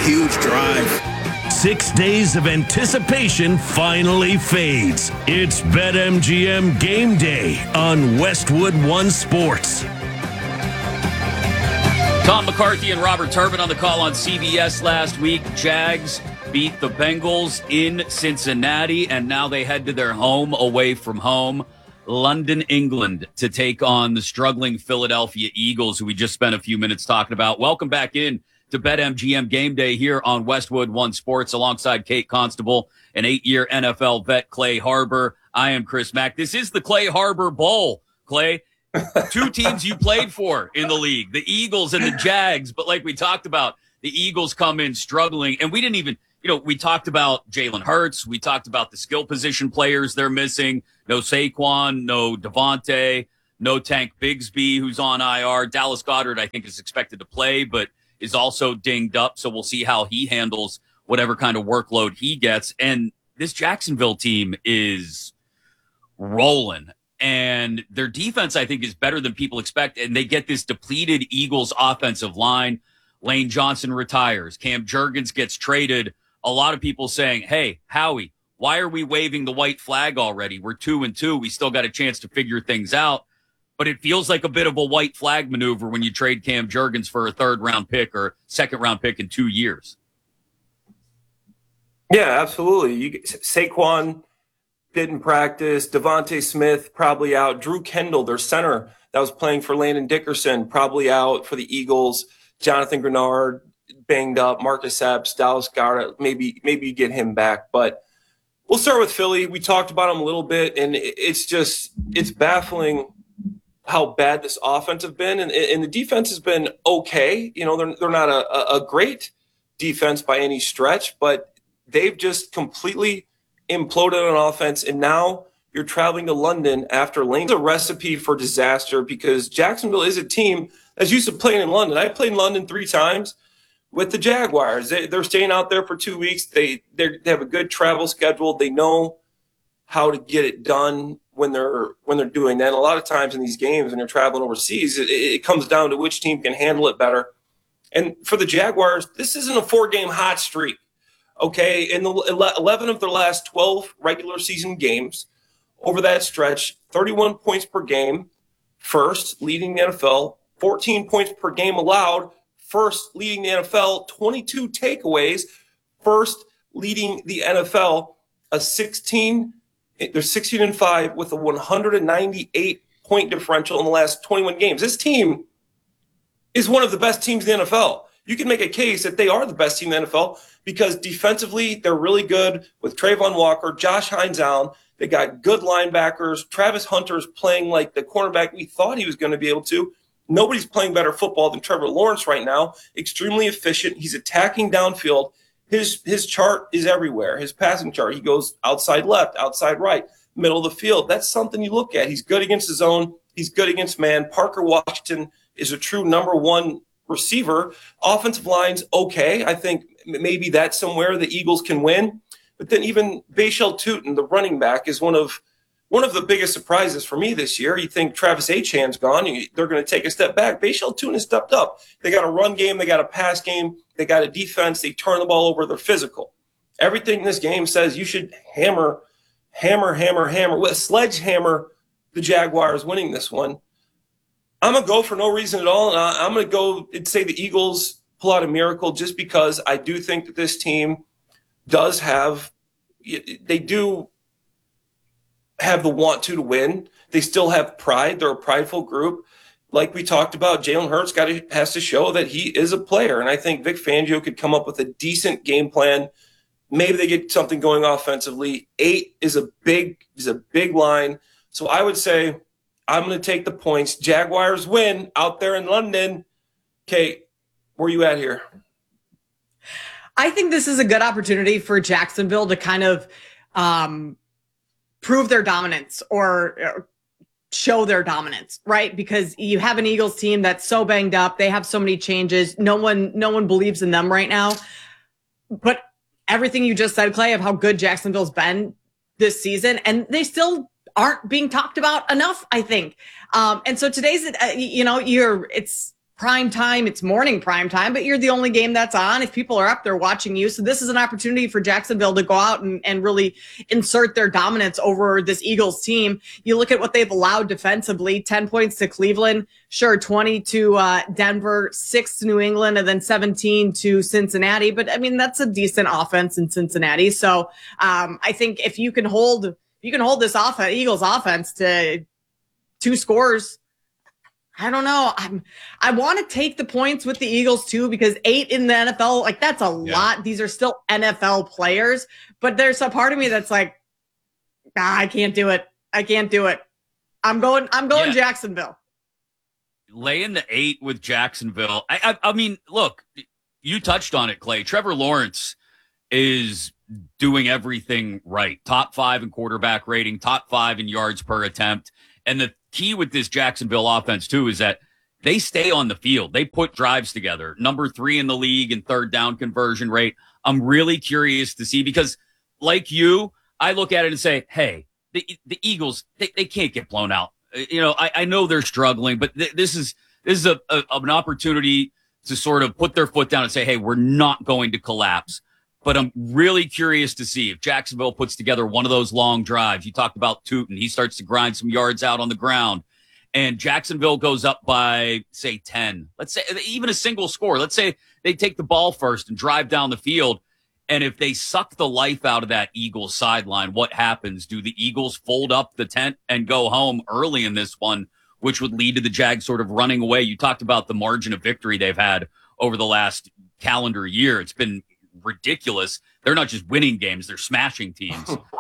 huge drive. 6 days of anticipation finally fades. It's BetMGM Game Day on Westwood One Sports. Tom McCarthy and Robert Turbin on the call on CBS last week. Jags beat the Bengals in Cincinnati, and now they head to their home away from home, London, England, to take on the struggling Philadelphia Eagles, who we just spent a few minutes talking about. Welcome back in to BetMGM Game Day here on Westwood One Sports alongside Kate Constable, an 8-year NFL vet, Clay Harbor. I am Chris Mack. This is the Clay Harbor Bowl, Clay. Two teams you played for in the league, the Eagles and the Jags. But like we talked about, the Eagles come in struggling. And we didn't even, we talked about Jalen Hurts. We talked about the skill position players they're missing. No Saquon, no Devontae, no Tank Bigsby, who's on IR. Dallas Goedert, I think, is expected to play, but is also dinged up. So we'll see how he handles whatever kind of workload he gets. And this Jacksonville team is rolling. And their defense, I think, is better than people expect. And they get this depleted Eagles offensive line. Lane Johnson retires. Cam Jurgens gets traded. A lot of people saying, hey, Howie, why are we waving the white flag already? We're 2-2. We still got a chance to figure things out. But it feels like a bit of a white flag maneuver when you trade Cam Jurgens for a third-round pick or second-round pick in 2 years. Yeah, absolutely. Saquon didn't practice. Devontae Smith probably out. Drew Kendall, their center that was playing for Landon Dickerson, probably out for the Eagles. Jonathan Grenard banged up. Marcus Epps, Dallas Goedert, maybe you get him back. But we'll start with Philly. We talked about them a little bit, and it's baffling how bad this offense has been. And the defense has been okay. They're not a great defense by any stretch, but they've just completely imploded on offense. And now you're traveling to London after Lane. It's a recipe for disaster because Jacksonville is a team that's used to playing in London. I played in London 3 times with the Jaguars. They're staying out there for 2 weeks. They have a good travel schedule. They know how to get it done when they're doing that. And a lot of times in these games, when you're traveling overseas, it comes down to which team can handle it better. And for the Jaguars, this isn't a 4-game hot streak. Okay, in the 11 of their last 12 regular season games, over that stretch, 31 points per game, first leading the NFL, 14 points per game allowed, first leading the NFL, 22 takeaways, first leading the NFL, they're 16-5 with a 198 point differential in the last 21 games. This team is one of the best teams in the NFL. You can make a case that they are the best team in the NFL because defensively, they're really good with Trayvon Walker, Josh Hines Allen. They got good linebackers. Travis Hunter's playing like the cornerback we thought he was going to be able to. Nobody's playing better football than Trevor Lawrence right now. Extremely efficient. He's attacking downfield. His chart is everywhere. His passing chart. He goes outside left, outside right, middle of the field. That's something you look at. He's good against his zone. He's good against man. Parker Washington is a true number 1 receiver. Offensive line's okay. I think maybe that's somewhere the Eagles can win. But then even Bashal Tutin, the running back, is one of the biggest surprises for me this year. You think Travis Achan's gone. They're going to take a step back. Bashal Tutin has stepped up. They got a run game. They got a pass game. They got a defense. They turn the ball over. They're physical. Everything in this game says you should hammer, with a sledgehammer the Jaguars winning this one. I'm going to go for no reason at all, and I'm going to go and say the Eagles pull out a miracle just because I do think that this team does have the want to win. They still have pride. They're a prideful group. Like we talked about, Jalen Hurts has to show that he is a player, and I think Vic Fangio could come up with a decent game plan. Maybe they get something going offensively. 8 is a big line. So I would say I'm going to take the points. Jaguars win out there in London. Kate, where are you at here? I think this is a good opportunity for Jacksonville to kind of prove their dominance or show their dominance, right? Because you have an Eagles team that's so banged up. They have so many changes. No one believes in them right now. But everything you just said, Clay, of how good Jacksonville's been this season, and they still aren't being talked about enough, I think. And so today's, it's prime time. It's morning prime time, but you're the only game that's on. If people are up, they're watching you. So this is an opportunity for Jacksonville to go out and really insert their dominance over this Eagles team. You look at what they've allowed defensively, 10 points to Cleveland, sure, 20 to Denver, 6 to New England, and then 17 to Cincinnati. But I mean, that's a decent offense in Cincinnati. So I think if you can hold this Eagles offense to 2 scores, I don't know. I want to take the points with the Eagles too, because 8 in the NFL, like that's a lot. These are still NFL players, but there's a part of me that's like, I can't do it. I can't do it. I'm going Jacksonville. Laying the 8 with Jacksonville. I mean, look, you touched on it, Clay. Trevor Lawrence is doing everything right. Top 5 in quarterback rating, top 5 in yards per attempt. And the key with this Jacksonville offense, too, is that they stay on the field. They put drives together. Number 3 in the league in third down conversion rate. I'm really curious to see because, like you, I look at it and say, hey, the Eagles, they can't get blown out. You know, I know they're struggling, but this is an opportunity to sort of put their foot down and say, hey, we're not going to collapse. But I'm really curious to see if Jacksonville puts together one of those long drives. You talked about Tootin. He starts to grind some yards out on the ground. And Jacksonville goes up by, say, 10. Let's say even a single score. Let's say they take the ball first and drive down the field. And if they suck the life out of that Eagles sideline, what happens? Do the Eagles fold up the tent and go home early in this one, which would lead to the Jags sort of running away? You talked about the margin of victory they've had over the last calendar year. It's been ridiculous. They're not just winning games, they're smashing teams.